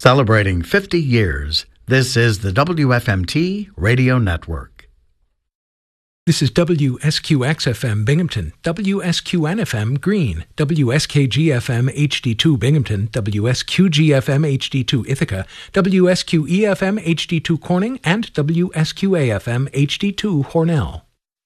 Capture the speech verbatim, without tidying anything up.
Celebrating fifty years, this is the W F M T Radio Network. This is W S Q X F M Binghamton, W S Q N F M Greene, W S K G F M H D two Binghamton, W S Q G F M H D two Ithaca, W S Q E F M H D two Corning, and W S Q A F M H D two Hornell.